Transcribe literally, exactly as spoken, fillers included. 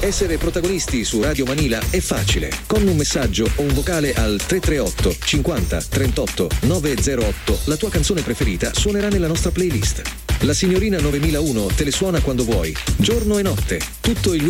Essere protagonisti su Radio Manila è facile. Con un messaggio o un vocale al tre tre otto cinquanta trentotto novecentootto la tua canzone preferita suonerà nella nostra playlist. La signorina novemilauno te le suona quando vuoi, giorno e notte, tutto il